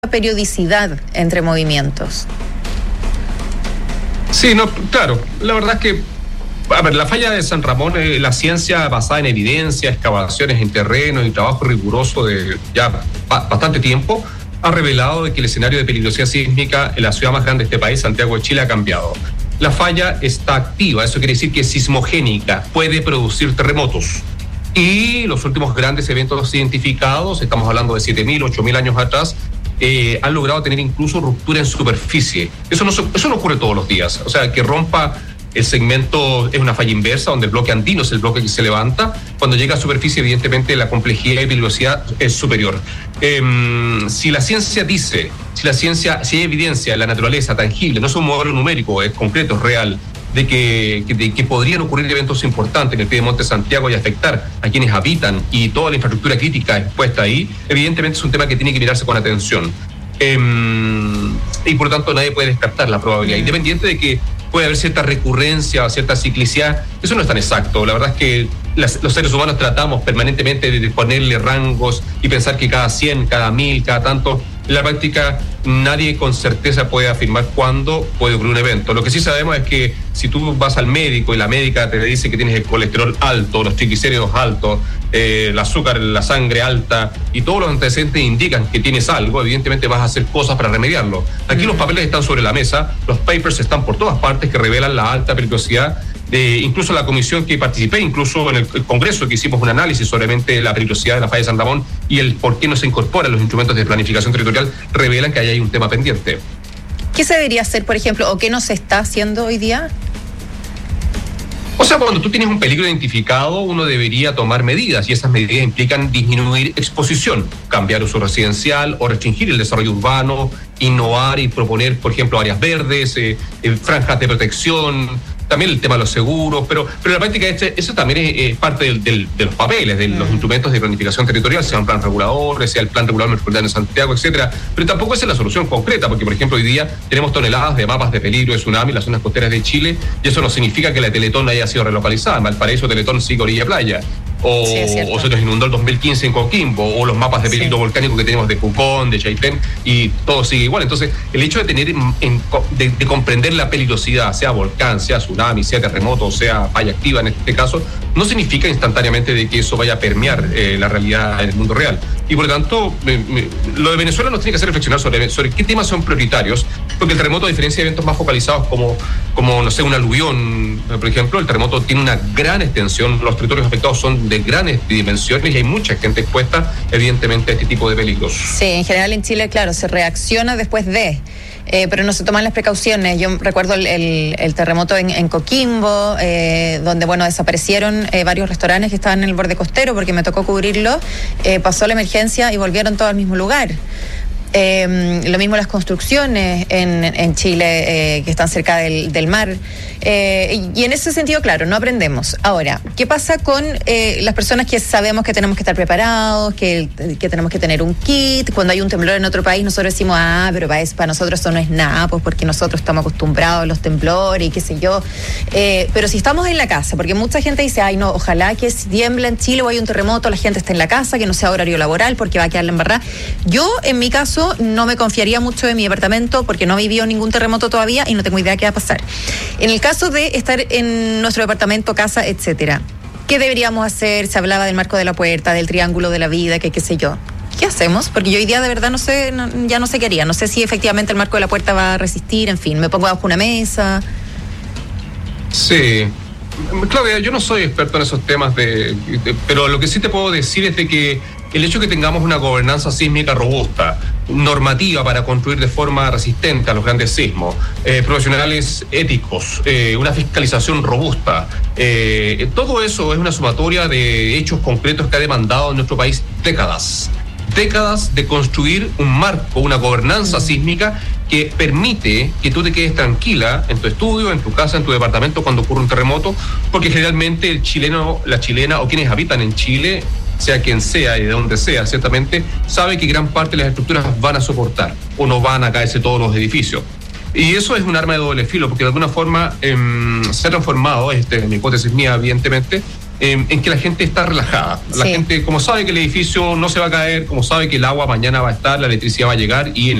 periodicidad entre movimientos. Sí, no, claro. La verdad es que, a ver, la falla de San Ramón, la ciencia basada en evidencia, excavaciones en terreno y trabajo riguroso de ya bastante tiempo, ha revelado de que el escenario de peligrosidad sísmica en la ciudad más grande de este país, Santiago de Chile, ha cambiado. La falla está activa, eso quiere decir que es sismogénica, puede producir terremotos. Y los últimos grandes eventos identificados, estamos hablando de 7.000, 8.000 años atrás, han logrado tener incluso ruptura en superficie. Eso no ocurre todos los días. O sea, que rompa el segmento es una falla inversa, donde el bloque andino es el bloque que se levanta. Cuando llega a superficie, evidentemente, la complejidad y peligrosidad es superior. Si la ciencia dice, si hay evidencia en la naturaleza tangible, no es un modelo numérico, es concreto, es real, de que podrían ocurrir eventos importantes en el Piedemonte Santiago y afectar a quienes habitan y toda la infraestructura crítica expuesta ahí, evidentemente es un tema que tiene que mirarse con atención. Y por lo tanto nadie puede descartar la probabilidad, independiente de que puede haber cierta recurrencia o cierta ciclicidad. Eso no es tan exacto. La verdad es que los seres humanos tratamos permanentemente de ponerle rangos y pensar que cada 100, cada 1000, cada tanto. En la práctica, nadie con certeza puede afirmar cuándo puede ocurrir un evento. Lo que sí sabemos es que si tú vas al médico y la médica te dice que tienes el colesterol alto, los triglicéridos altos, el azúcar en la sangre alta y todos los antecedentes indican que tienes algo, evidentemente vas a hacer cosas para remediarlo. Aquí los papeles están sobre la mesa, los papers están por todas partes que revelan la alta peligrosidad. Incluso la comisión que participé, incluso en el Congreso que hicimos un análisis sobre la peligrosidad de la falla de San Ramón y el por qué no se incorporan los instrumentos de planificación territorial, revelan que ahí hay un tema pendiente. ¿Qué se debería hacer, por ejemplo, o qué no se está haciendo hoy día? O sea, cuando tú tienes un peligro identificado, uno debería tomar medidas y esas medidas implican disminuir exposición, cambiar uso residencial o restringir el desarrollo urbano, innovar y proponer, por ejemplo, áreas verdes, franjas de protección, también el tema de los seguros, pero en la práctica eso también es parte de los papeles, de los instrumentos de planificación territorial, sea un plan regulador, sea el plan regulador metropolitano de Santiago, etcétera. Pero tampoco esa es la solución concreta, porque por ejemplo hoy día tenemos toneladas de mapas de peligro de tsunami en las zonas costeras de Chile, y eso no significa que la Teletón haya sido relocalizada. En Valparaíso, Teletón sigue orilla playa. O se nos inundó el 2015 en Coquimbo, o los mapas de peligro volcánico que tenemos de Pucón, de Chaitén, y todo sigue igual. Entonces, el hecho de tener de comprender la peligrosidad, sea volcán, sea tsunami, sea terremoto, sea falla activa en este caso, no significa instantáneamente de que eso vaya a permear la realidad en el mundo real. Y por lo tanto, lo de Venezuela nos tiene que hacer reflexionar sobre qué temas son prioritarios, porque el terremoto, a diferencia de eventos más focalizados como no sé, un aluvión, por ejemplo, el terremoto tiene una gran extensión, los territorios afectados son de grandes dimensiones y hay mucha gente expuesta, evidentemente, a este tipo de peligros. Sí, en general en Chile, claro, se reacciona después de... pero no se toman las precauciones. Yo recuerdo el terremoto en Coquimbo, donde, bueno, desaparecieron varios restaurantes que estaban en el borde costero porque me tocó cubrirlo, pasó la emergencia y volvieron todos al mismo lugar. Lo mismo las construcciones en Chile que están cerca del mar, y en ese sentido, claro, no aprendemos. Ahora, ¿qué pasa con las personas que sabemos que tenemos que estar preparados, que tenemos que tener un kit? Cuando hay un temblor en otro país nosotros decimos, pero para nosotros eso no es nada, pues porque nosotros estamos acostumbrados a los temblores y qué sé yo, pero si estamos en la casa, porque mucha gente dice, no, ojalá que si tiembla en Chile o hay un terremoto la gente esté en la casa, que no sea horario laboral porque va a quedar la embarrada. Yo, en mi caso, no me confiaría mucho de mi departamento porque no vivió ningún terremoto todavía y no tengo idea qué va a pasar. En el caso de estar en nuestro departamento, casa, etcétera, ¿qué deberíamos hacer? Se hablaba del marco de la puerta, del triángulo de la vida, que qué sé yo. ¿Qué hacemos? Porque yo hoy día de verdad ya no sé qué haría. No sé si efectivamente el marco de la puerta va a resistir, en fin, me pongo bajo una mesa. Sí. Claudia, yo no soy experto en esos temas, pero lo que sí te puedo decir es de que el hecho de que tengamos una gobernanza sísmica robusta, normativa para construir de forma resistente a los grandes sismos, profesionales éticos, una fiscalización robusta, todo eso es una sumatoria de hechos concretos que ha demandado en nuestro país décadas de construir un marco, una gobernanza sísmica que permite que tú te quedes tranquila en tu estudio, en tu casa, en tu departamento cuando ocurre un terremoto, porque generalmente el chileno, la chilena o quienes habitan en Chile, sea quien sea y de donde sea, ciertamente, sabe que gran parte de las estructuras van a soportar o no van a caerse todos los edificios. Y eso es un arma de doble filo, porque de alguna forma se ha transformado, mi hipótesis mía, evidentemente, en que la gente está relajada. La gente, como sabe que el edificio no se va a caer, como sabe que el agua mañana va a estar, la electricidad va a llegar y